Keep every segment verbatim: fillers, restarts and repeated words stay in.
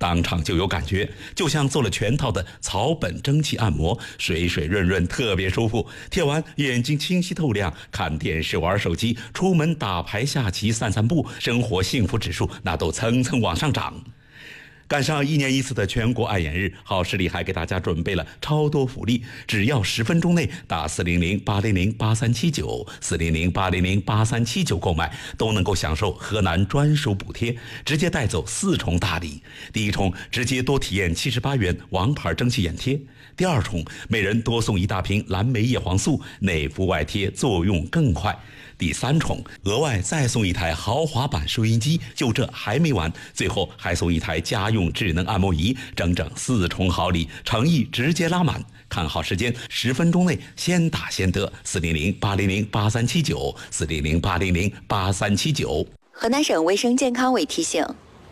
当场就有感觉，就像做了全套的草本蒸汽按摩，水水润润，特别舒服。贴完眼睛清晰透亮，看电视玩手机，出门打牌下棋散散步，生活幸福指数那都蹭蹭往上涨。赶上一年一次的全国爱眼日，好视力还给大家准备了超多福利，只要十分钟内打四零零八零零八三七九四零零八零零八三七九购买，都能够享受河南专属补贴，直接带走四重大礼。第一重直接多体验七十八元王牌蒸汽眼贴，第二重每人多送一大瓶蓝莓叶黄素，内服外贴作用更快。第三重额外再送一台豪华版收音机，就这还没完，最后还送一台家用智能按摩仪，整整四重好礼，诚意直接拉满。看好时间，十分钟内先打先得，四零零八零零八三七九四零零八零零八三七九。 河南省卫生健康委提醒，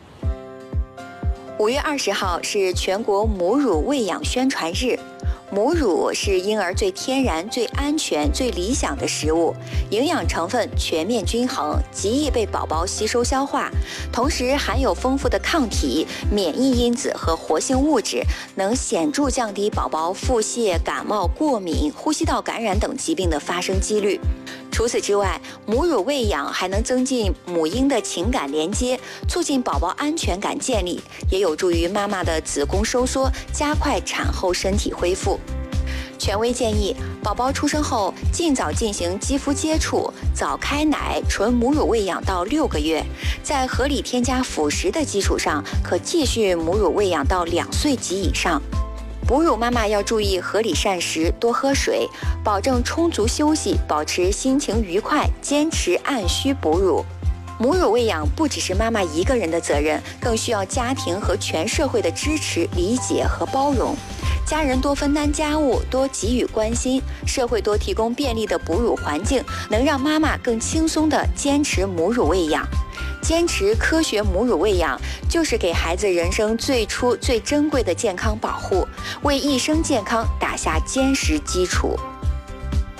五月二十号是全国母乳喂养宣传日。母乳是婴儿最天然、最安全、最理想的食物，营养成分全面均衡，极易被宝宝吸收消化，同时含有丰富的抗体、免疫因子和活性物质，能显著降低宝宝腹泻、感冒、过敏、呼吸道感染等疾病的发生几率。除此之外，母乳喂养还能增进母婴的情感连接，促进宝宝安全感建立，也有助于妈妈的子宫收缩，加快产后身体恢复。权威建议，宝宝出生后尽早进行肌肤接触，早开奶，纯母乳喂养到六个月，在合理添加辅食的基础上，可继续母乳喂养到两岁及以上。哺乳妈妈要注意合理膳食，多喝水，保证充足休息，保持心情愉快，坚持按需哺乳。母乳喂养不只是妈妈一个人的责任，更需要家庭和全社会的支持、理解和包容。家人多分担家务，多给予关心，社会多提供便利的哺乳环境，能让妈妈更轻松地坚持母乳喂养。坚持科学母乳喂养，就是给孩子人生最初最珍贵的健康保护，为一生健康打下坚实基础。